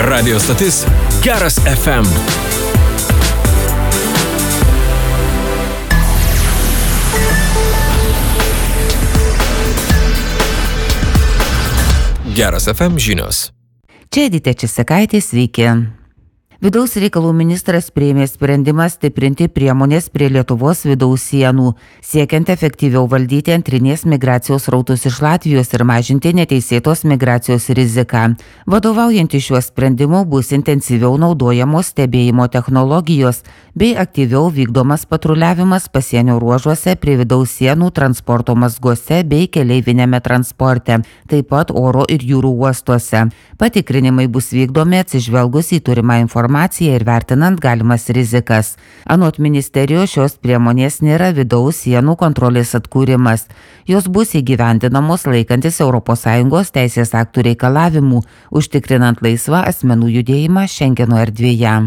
Radio stotis Geras FM. Geras FM žinios. Čia Edita Česakaitė, sveiki. Vidaus reikalų ministras priėmė sprendimą stiprinti priemonės prie Lietuvos vidaus sienų, siekiant efektyviau valdyti antrinės migracijos srautus iš Latvijos ir mažinti neteisėtos migracijos riziką. Vadovaujantis šiuo sprendimu bus intensyviau naudojamos stebėjimo technologijos bei aktyviau vykdomas patruliavimas pasienio ruožuose prie vidaus sienų transporto mazguose bei keleivinėme transporte, taip pat oro ir jūrų uostuose. Patikrinimai bus vykdomi atsižvelgus į turimą informaciją ir vertinant galimas rizikas. Anot ministerijos šios priemonės nėra vidaus sienų kontrolės atkūrimas. Jos bus įgyvendinamos laikantis ES teisės aktų reikalavimų, užtikrinant laisvą asmenų judėjimą Šengeno erdvėje.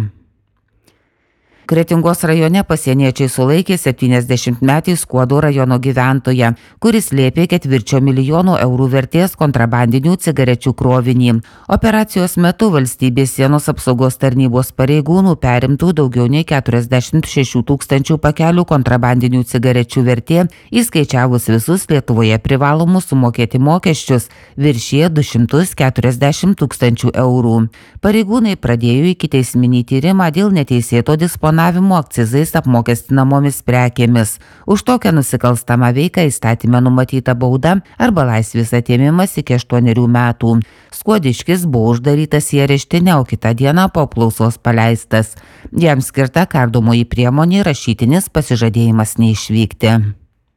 Kretingos rajone pasieniečiai sulaikė 70-metį Skuodo rajono gyventoją, kuris slėpė €250 000 vertės kontrabandinių cigarečių krovinį. Operacijos metu valstybės sienos apsaugos tarnybos pareigūnų perimtų daugiau nei 46 000 pakelių kontrabandinių cigarečių vertė, įskaičiavus visus Lietuvoje privalomus sumokėti mokesčius, viršė 240 000 €. Pareigūnai pradėjo ikiteisminį tyrimą dėl neteisėto disponavimo akcizais apmokestinamomis prekėmis. Už tokią nusikalstamą veiką įstatyme numatyta bauda arba laisvės atėmimas iki 8 metų. Skuodiškis buvo uždarytas į areštinę, o kitą dieną po apklausos paleistas. Jam skirta kardomoji priemonė rašytinis pasižadėjimas neišvykti.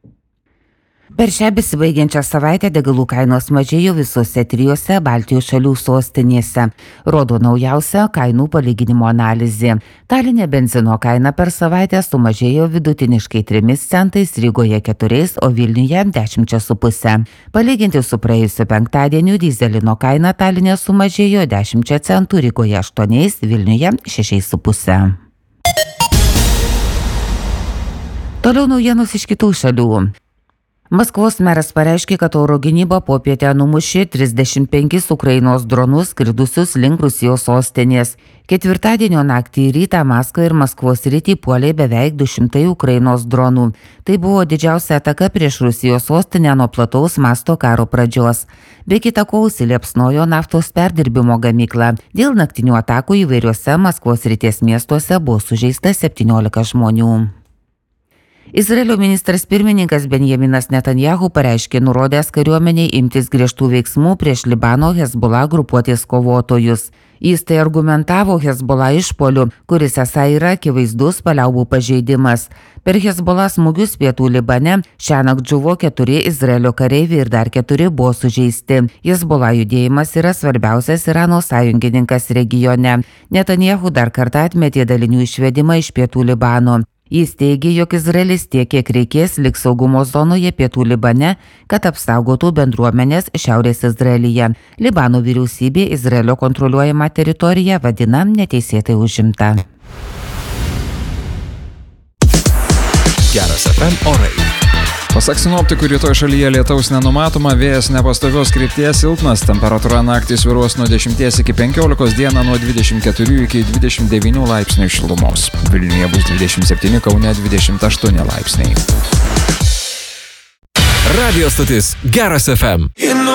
Per šią besibaigiančią savaitę degalų kainos mažėjo visose 3 Baltijos šalių sostinėse, rodo naujausia kainų palyginimo analizė. Taline benzino kaina per savaitę sumažėjo vidutiniškai 3 centais, Rygoje 4, o Vilniuje 10,5. Palyginti su praėjusiu penktadieniu dyzelino kaina Taline sumažėjo 10 centų, Rygoje 8, Vilniuje 6,5. Toliau naujienos iš kitų šalių. Maskvos meras pareiškė, kad oro gynyba popietę numušė 35 Ukrainos dronus skridusius link Rusijos sostinės. Ketvirtadienio naktį į rytą Maskvą ir Maskvos sritį puolė beveik 200 Ukrainos dronų. Tai buvo didžiausia ataka prieš Rusijos sostinę nuo plataus masto karo pradžios. Be kita ko užsiliepsnojo naftos perdirbimo gamykla. Dėl naktinių atakų įvairiuose Maskvos srities miestuose buvo sužeista 17 žmonių. Izraelio ministras pirmininkas Benjaminas Netanyahu pareiškė nurodęs kariuomeniai imtis griežtų veiksmų prieš Libano Hezbollah grupuotės kovotojus. Jis tai argumentavo Hezbollah išpuoliu, kuris esą yra akivaizdus paliaubų pažeidimas. Per Hezbollah smūgius pietų Libane šiąnakt žuvo 4 Izraelio kareiviai ir dar 4 buvo sužeisti. Hezbollah judėjimas yra svarbiausias Irano sąjungininkas regione. Netanyahu dar kartą atmetė dalinių išvedimą iš pietų Libano. Jis teigė, jog Izraelis tiek, kiek reikės, liks saugumo zonoje pietų Libane, kad apsaugotų bendruomenės Šiaurės Izraelyje. Libano vyriausybė Izraelio kontroliuojamą teritoriją vadina neteisėtai užimta. Geras FM orai. Pasak sinoptikų, rytoj šalyje lietaus nenumatoma, vėjas nepastovios krypties silpnas, temperatūra naktį svyruos nuo 10 iki 15, dieną nuo 24 iki 29 laipsnių šilumos. Vilniuje bus 27, Kaune 28 laipsniai. Radio stotis Geras FM.